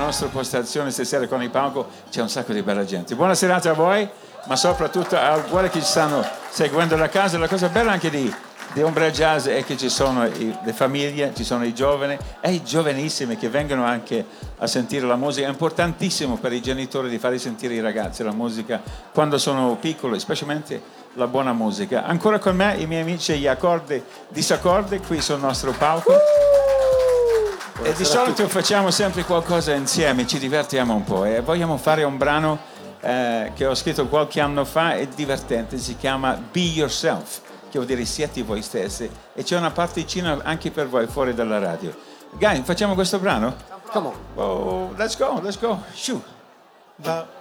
nostra postazione stasera con il palco c'è un sacco di bella gente. Buona serata a voi, ma soprattutto a quelli che ci stanno seguendo da casa. La cosa bella anche di Umbria Jazz è che ci sono le famiglie, ci sono i giovani e i giovanissimi che vengono anche a sentire la musica. È importantissimo per i genitori di fare sentire i ragazzi la musica quando sono piccoli, specialmente la buona musica. Ancora con me i miei amici gli accordi disaccordi qui sul nostro palco. E di solito facciamo sempre qualcosa insieme, ci divertiamo un po' e vogliamo fare un brano che ho scritto qualche anno fa, è divertente, si chiama Be Yourself, che vuol dire siete voi stessi, e c'è una particina anche per voi fuori dalla radio. Guy, facciamo questo brano? Come on. Oh, let's go, shoot.